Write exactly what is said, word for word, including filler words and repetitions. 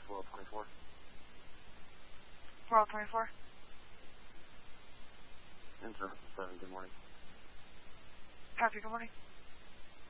four oh twenty-four. four oh twenty-four. Insurance seven, good morning. Copy, good morning.